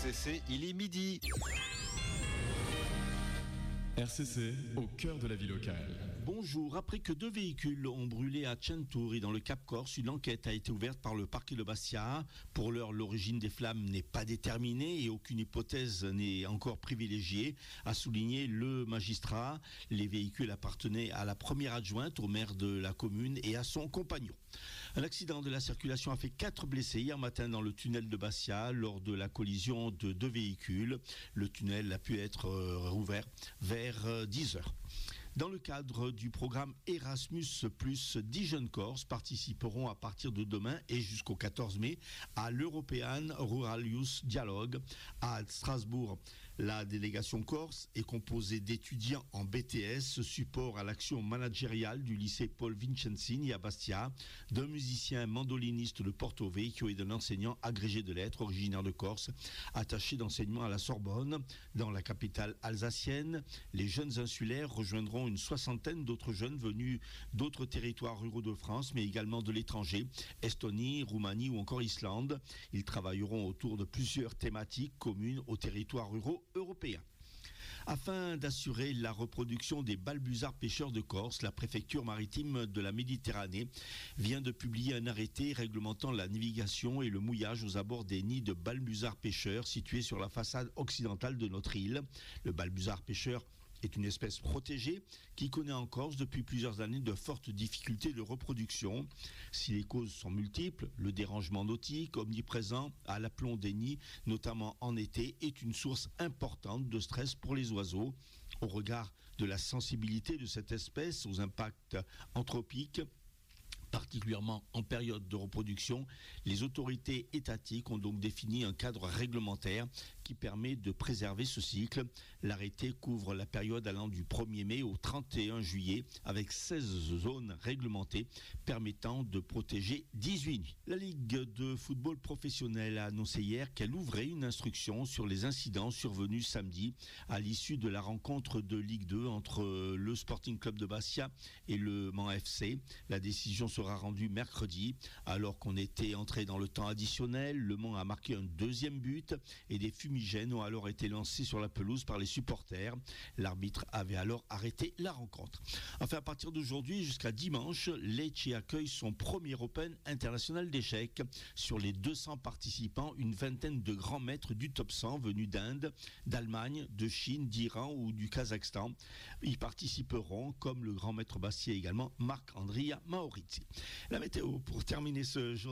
RCC, il est midi. RCC, au cœur de la vie locale. Bonjour, après que 2 véhicules ont brûlé à Centuri dans le Cap Corse, une enquête a été ouverte par le parquet de Bastia. Pour l'heure, l'origine des flammes n'est pas déterminée et aucune hypothèse n'est encore privilégiée, a souligné le magistrat. Les véhicules appartenaient à la première adjointe, au maire de la commune et à son compagnon. Un accident de la circulation a fait 4 blessés hier matin dans le tunnel de Bastia lors de la collision de 2 véhicules. Le tunnel a pu être rouvert vers 10h. Dans le cadre du programme Erasmus+, 10 jeunes Corses participeront à partir de demain et jusqu'au 14 mai à l'European Rural Youth Dialogue à Strasbourg. La délégation corse est composée d'étudiants en BTS, support à l'action managériale du lycée Paul Vincenzini à Bastia, d'un musicien mandoliniste de Porto Vecchio et d'un enseignant agrégé de lettres originaire de Corse, attaché d'enseignement à la Sorbonne. Dans la capitale alsacienne, les jeunes insulaires rejoindront une soixantaine d'autres jeunes venus d'autres territoires ruraux de France, mais également de l'étranger, Estonie, Roumanie ou encore Islande. Ils travailleront autour de plusieurs thématiques communes aux territoires ruraux européens. Afin d'assurer la reproduction des balbuzards pêcheurs de Corse, la préfecture maritime de la Méditerranée vient de publier un arrêté réglementant la navigation et le mouillage aux abords des nids de balbuzards pêcheurs situés sur la façade occidentale de notre île. Le balbuzard pêcheur est une espèce protégée qui connaît en Corse depuis plusieurs années de fortes difficultés de reproduction. Si les causes sont multiples, le dérangement nautique omniprésent à l'aplomb des nids, notamment en été, est une source importante de stress pour les oiseaux. Au regard de la sensibilité de cette espèce aux impacts anthropiques, particulièrement en période de reproduction, les autorités étatiques ont donc défini un cadre réglementaire qui permet de préserver ce cycle. L'arrêté couvre la période allant du 1er mai au 31 juillet avec 16 zones réglementées permettant de protéger 18 nids. La Ligue de football professionnel a annoncé hier qu'elle ouvrait une instruction sur les incidents survenus samedi à l'issue de la rencontre de Ligue 2 entre le Sporting Club de Bastia et le Mans FC. La décision sera rendue mercredi alors qu'on était entré dans le temps additionnel. Le Mans a marqué un 2e but et des fumigènes ont alors été lancés sur la pelouse par les supporters. L'arbitre avait alors arrêté la rencontre. Enfin, à partir d'aujourd'hui jusqu'à dimanche, Lecce accueille son premier Open international d'échecs. Sur les 200 participants, une vingtaine de grands maîtres du top 100 venus d'Inde, d'Allemagne, de Chine, d'Iran ou du Kazakhstan. Ils participeront, comme le grand maître bastiais également, Marc-Andrea Maurizi. La météo pour terminer ce jour.